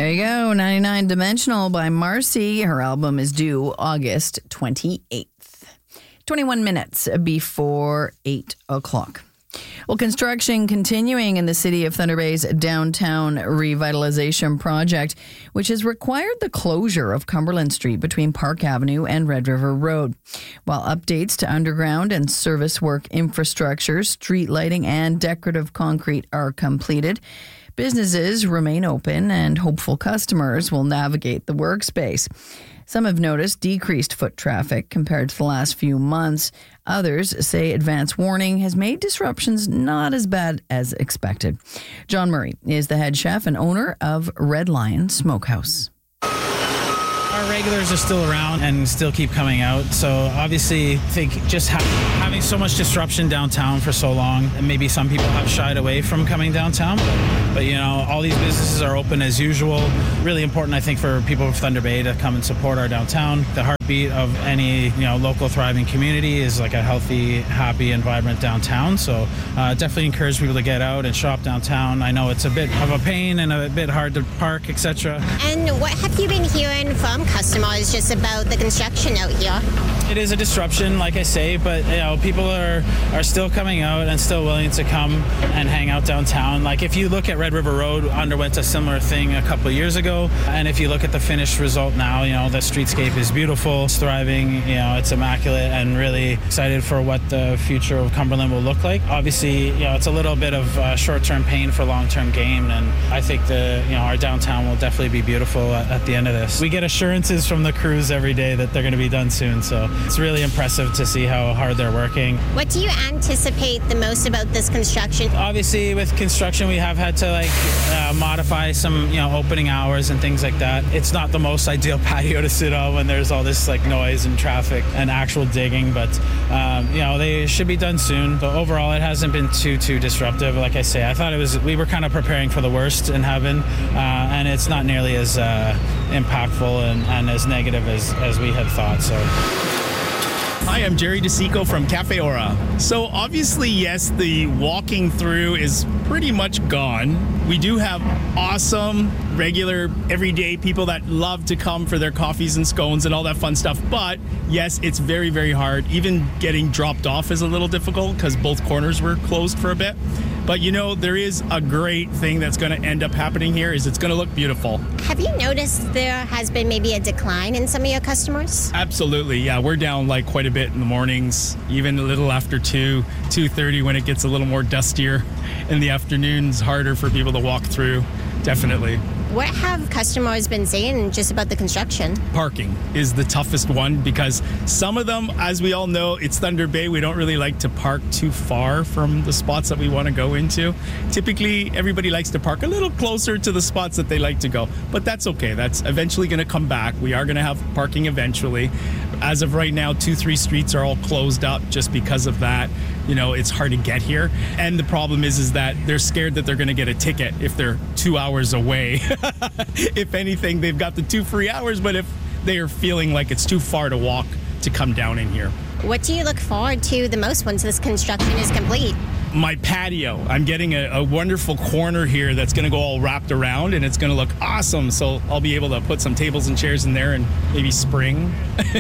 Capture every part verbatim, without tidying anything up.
There you go, ninety-nine Dimensional by Marcy. Her album is due August twenty-eighth. twenty-one minutes before eight o'clock. Well, construction continuing in the city of Thunder Bay's downtown revitalization project, which has required the closure of Cumberland Street between Park Avenue and Red River Road. While updates to underground and service work infrastructure, street lighting, and decorative concrete are completed, businesses remain open and hopeful customers will navigate the workspace. Some have noticed decreased foot traffic compared to the last few months. Others say advance warning has made disruptions not as bad as expected. John Murray is the head chef and owner of Red Lion Smokehouse. Our regulars are still around and still keep coming out. So obviously, I think just ha- having so much disruption downtown for so long, and maybe some people have shied away from coming downtown. But, you know, all these businesses are open as usual. Really important, I think, for people of Thunder Bay to come and support our downtown. The heartbeat of any, you know, local thriving community is like a healthy, happy, and vibrant downtown. So uh, definitely encourage people to get out and shop downtown. I know it's a bit of a pain and a bit hard to park, et cetera. And what have you been hearing from customers just about the construction out here? It is a disruption, like I say, but you know, people are, are still coming out and still willing to come and hang out downtown. Like if you look at Red River Road, underwent a similar thing a couple of years ago, and if you look at the finished result now, you know, the streetscape is beautiful, it's thriving, you know, it's immaculate, and really excited for what the future of Cumberland will look like. Obviously, you know, it's a little bit of uh, short-term pain for long-term gain, and I think the, you know, our downtown will definitely be beautiful at, at the end of this. We get assurances from the crews every day that they're going to be done soon, so it's really impressive to see how hard they're working. What do you anticipate the most about this construction? Obviously, with construction, we have had to like uh, modify some, you know, opening hours and things like that. It's not the most ideal patio to sit on when there's all this like noise and traffic and actual digging, but um, you know, they should be done soon. But overall, it hasn't been too too disruptive. Like I say, I thought it was. We were kind of preparing for the worst in heaven, uh, and it's not nearly as uh, impactful and, and as negative as as we had thought. So. Hi, I'm Jerry DeSico from Cafe Aura. So obviously, yes, the walking through is pretty much gone. We do have awesome, regular, everyday people that love to come for their coffees and scones and all that fun stuff. But yes, it's very, very hard. Even getting dropped off is a little difficult because both corners were closed for a bit. But you know, there is a great thing that's going to end up happening here is it's going to look beautiful. Have you noticed there has been maybe a decline in some of your customers? Absolutely, yeah. We're down like quite a bit in the mornings, even a little after two, two thirty when it gets a little more dustier. In the afternoons, harder for people to walk through, definitely. What have customers been saying just about the construction? Parking is the toughest one because some of them, as we all know, it's Thunder Bay. We don't really like to park too far from the spots that we want to go into. Typically, everybody likes to park a little closer to the spots that they like to go, but that's okay. That's eventually going to come back. We are going to have parking eventually. As of right now, two, three streets are all closed up just because of that. You know, it's hard to get here. And the problem is, is that they're scared that they're going to get a ticket if they're two hours away. If anything, they've got the two free hours, but if they are feeling like it's too far to walk to come down in here. What do you look forward to the most once this construction is complete? My patio. I'm getting a, a wonderful corner here that's going to go all wrapped around, and it's going to look awesome. So I'll be able to put some tables and chairs in there and maybe spring.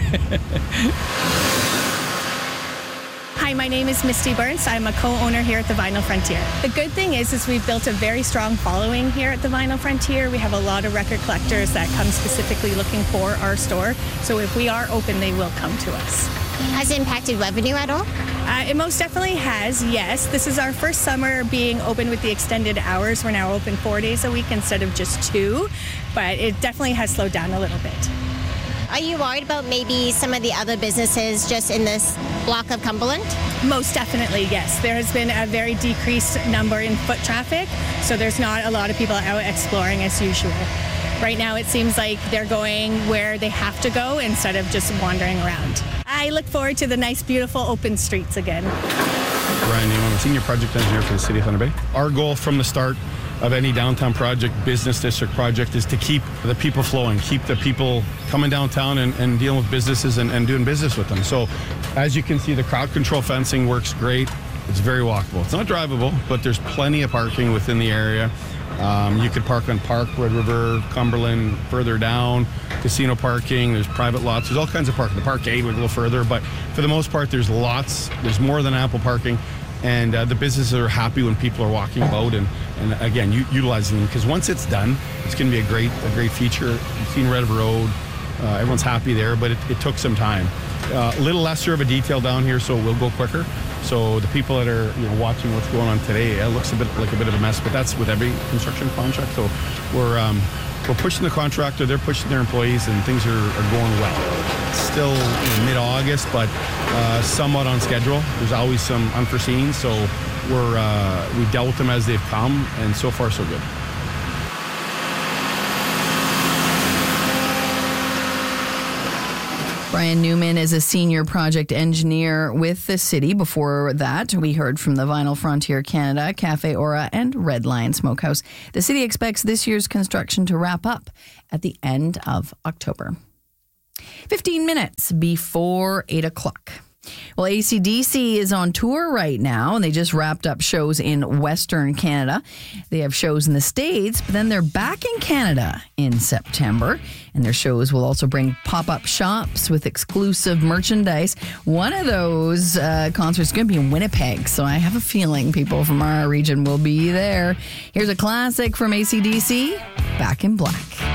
Hi, my name is Misty Burns. I'm a co-owner here at the Vinyl Frontier. The good thing is, is we've built a very strong following here at the Vinyl Frontier. We have a lot of record collectors that come specifically looking for our store. So if we are open, they will come to us. Has it impacted revenue at all? Uh, it most definitely has, yes. This is our first summer being open with the extended hours. We're now open four days a week instead of just two, but it definitely has slowed down a little bit. Are you worried about maybe some of the other businesses just in this block of Cumberland? Most definitely, yes. There has been a very decreased number in foot traffic, so there's not a lot of people out exploring as usual. Right now it seems like they're going where they have to go instead of just wandering around. I look forward to the nice, beautiful open streets again. Brian Newman, I'm Senior Project Engineer for the City of Thunder Bay. Our goal from the start of any downtown project, business district project, is to keep the people flowing, keep the people coming downtown and, and dealing with businesses and, and doing business with them. So as you can see, the crowd control fencing works great. It's very walkable. It's not drivable, but there's plenty of parking within the area. Um, you could park on Park, Red River, Cumberland, further down, casino parking, there's private lots, there's all kinds of parking. The parkade would go further, but for the most part, there's lots, there's more than ample parking, and uh, the businesses are happy when people are walking about and, and again, u- utilizing them, because once it's done, it's going to be a great a great feature. You've seen Red River Road, uh, everyone's happy there, but it, it took some time. Uh, a little lesser of a detail down here, so it will go quicker. So the people that are you know watching what's going on today, it looks a bit like a bit of a mess, but that's with every construction contract. So we're um, we're pushing the contractor, they're pushing their employees, and things are, are going well. It's still you know, mid-August, but uh, somewhat on schedule. There's always some unforeseen, so we're uh, we dealt with them as they've come, and so far so good. Brian Newman is a senior project engineer with the city. Before that, we heard from the Vinyl Frontier Canada, Cafe Aura, and Red Lion Smokehouse. The city expects this year's construction to wrap up at the end of October. fifteen minutes before eight o'clock. Well, A C D C is on tour right now, and they just wrapped up shows in Western Canada. They have shows in the States, but then they're back in Canada in September, and their shows will also bring pop-up shops with exclusive merchandise. One of those uh, concerts is going to be in Winnipeg, so I have a feeling people from our region will be there. Here's a classic from A C D C, Back in Black.